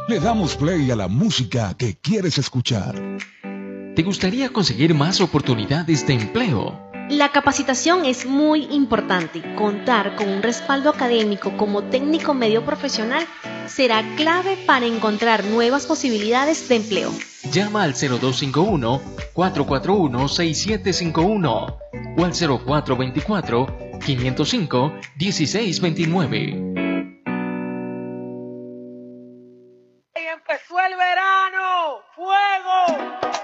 le damos play a la música que quieres escuchar. ¿Te gustaría conseguir más oportunidades de empleo? La capacitación es muy importante. Contar con un respaldo académico como técnico medio profesional será clave para encontrar nuevas posibilidades de empleo. Llama al 0251-441-6751 o al 0424-505-1629.